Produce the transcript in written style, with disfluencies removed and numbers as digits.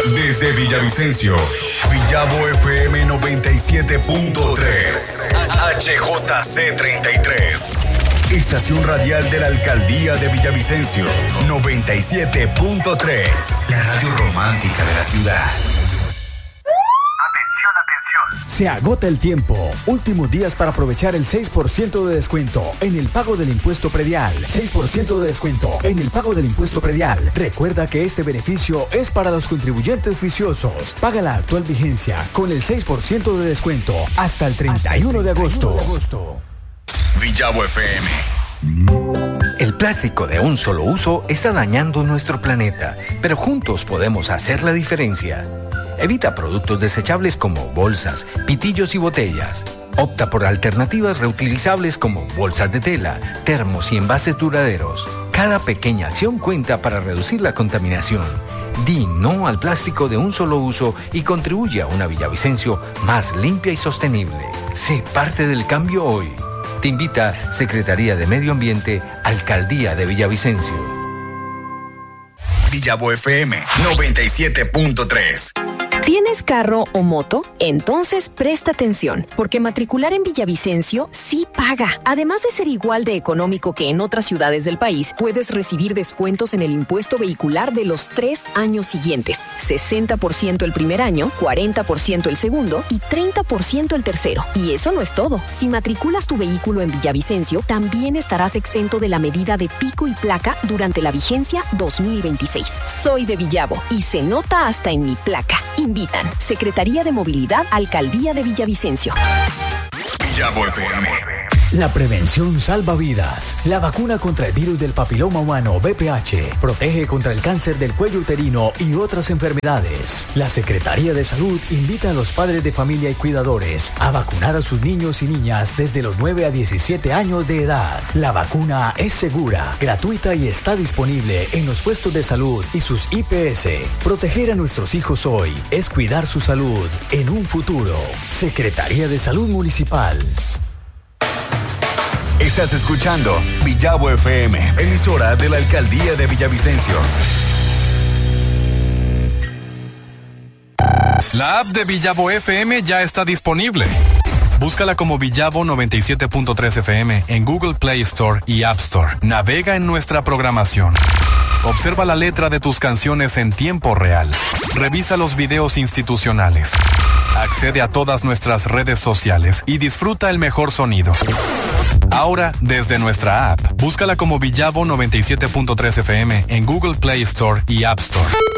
Desde Villavicencio, Villavo FM 97.3, HJC 33. Estación radial de la Alcaldía de Villavicencio, 97.3. La radio romántica de la ciudad. Se agota el tiempo. Últimos días para aprovechar el 6% de descuento en el pago del impuesto predial. 6% de descuento en el pago del impuesto predial. Recuerda que este beneficio es para los contribuyentes juiciosos. Paga la actual vigencia con el 6% de descuento hasta el 31 de agosto. Villavo FM. El plástico de un solo uso está dañando nuestro planeta, pero juntos podemos hacer la diferencia. Evita productos desechables como bolsas, pitillos y botellas. Opta por alternativas reutilizables como bolsas de tela, termos y envases duraderos. Cada pequeña acción cuenta para reducir la contaminación. Di no al plástico de un solo uso y contribuye a una Villavicencio más limpia y sostenible. Sé parte del cambio hoy. Te invita Secretaría de Medio Ambiente, Alcaldía de Villavicencio. Villavo FM 97.3. ¿Tienes carro o moto? Entonces presta atención, porque matricular en Villavicencio sí paga. Además de ser igual de económico que en otras ciudades del país, puedes recibir descuentos en el impuesto vehicular de los 3 años siguientes. 60% el primer año, 40% el segundo y 30% el tercero. Y eso no es todo. Si matriculas tu vehículo en Villavicencio, también estarás exento de la medida de pico y placa durante la vigencia 2026. Soy de Villavo y se nota hasta en mi placa. Invitan Secretaría de Movilidad, Alcaldía de Villavicencio. Villavo FM. La prevención salva vidas. La vacuna contra el virus del papiloma humano VPH protege contra el cáncer del cuello uterino y otras enfermedades. La Secretaría de Salud invita a los padres de familia y cuidadores a vacunar a sus niños y niñas desde los 9 a 17 años de edad. La vacuna es segura, gratuita y está disponible en los puestos de salud y sus IPS. Proteger a nuestros hijos hoy es cuidar su salud en un futuro. Secretaría de Salud Municipal. Estás escuchando Villavo FM, emisora de la Alcaldía de Villavicencio. La app de Villavo FM ya está disponible. Búscala como Villavo 97.3 FM en Google Play Store y App Store. Navega en nuestra programación. Observa la letra de tus canciones en tiempo real. Revisa los videos institucionales. Accede a todas nuestras redes sociales y disfruta el mejor sonido. Ahora, desde nuestra app, búscala como Villavo 97.3 FM en Google Play Store y App Store.